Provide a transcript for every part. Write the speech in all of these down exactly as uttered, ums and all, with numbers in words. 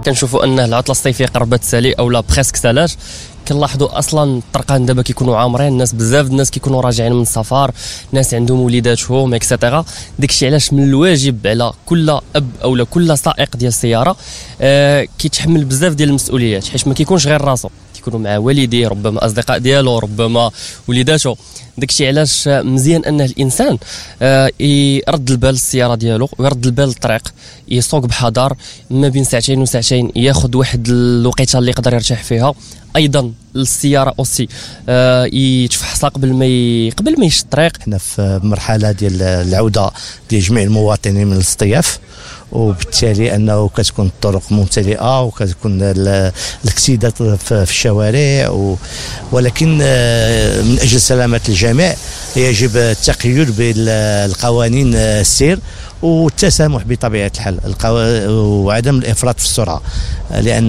كنشوفوا ان العطله الصيفيه قربت تسالي او لا بريسك سالات. كنلاحظوا اصلا الطرقان دابا كيكونوا عامرين، الناس بزاف الناس كيكونوا راجعين من السفر، ناس عندهم وليداتهم اكسيتيرا. داكشي علاش من الواجب على كل اب او لا كل سائق ديال السياره آه كيتحمل بزاف ديال المسؤوليات، حيت ما كيكونش غير راسو، كيكونوا مع والديه، ربما اصدقاء ديالو، ربما وليداتو. داكشي علاش مزيان ان الانسان آه يرد البال للسياره ديالو ويرد البال للطريق، يسوق بحذر ما بين ساعتين وساعتين، ياخذ واحد الوقيته اللي يقدر يرتاح فيها. ايضا للسياره اوسي آه يتفحص قبل ما ي... قبل ما يمشي الطريق. حنا في مرحله ديال العوده ديال جميع المواطنين من الاصطياف، وبالتالي انه كتكون الطرق ممتلئه وكتكون الاكسدات في الشوارع و... ولكن من اجل سلامه الجميع يجب التقيد بالقوانين السير والتسامح بطبيعه الحال القو... وعدم الافراط في السرعه، لان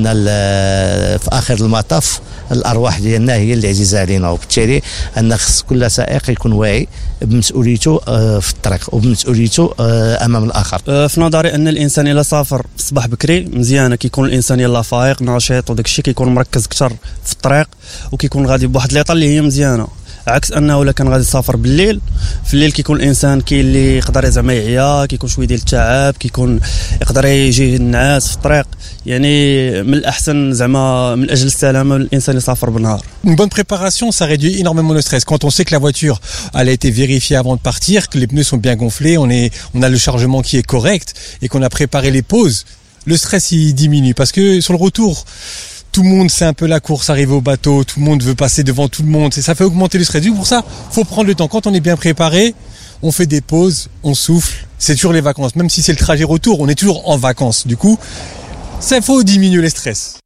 في اخر المطاف الارواح ديالنا هي اللي عزيزه علينا، وبالتالي ان خص كل سائق يكون واعي بمسؤوليته في الطريق وبمسؤوليته امام الاخر. في نظري ان الانسان الا سافر في الصباح بكري مزيانه، كيكون الانسان يلا فايق نشيط وداك الشيء كيكون مركز اكثر في الطريق وكيكون غادي بواحد ليطه اللي هي مزيانه، عكس انه الا كان غادي يسافر بالليل. في الليل كيكون الانسان كاين اللي يقدر زعما يعيا، كيكون شويه ديال التعب، كيكون يقدر يجي النعاس في الطريق. يعني من الاحسن زعما من اجل السلامه الانسان يسافر بالنهار. Une bonne préparation, ça réduit énormément le stress. Quand on sait que la voiture elle a été vérifiée avant de partir, que les pneus sont bien gonflés, on est on a le chargement qui est correct et qu'on a préparé les pauses, le stress il diminue parce que sur le retour tout le monde, c'est un peu la course, arriver au bateau, tout le monde veut passer devant tout le monde, et ça fait augmenter le stress. Du coup, pour ça, faut prendre le temps. Quand on est bien préparé, on fait des pauses, on souffle. C'est toujours les vacances. Même si c'est le trajet retour, on est toujours en vacances. Du coup, ça faut diminuer les stress.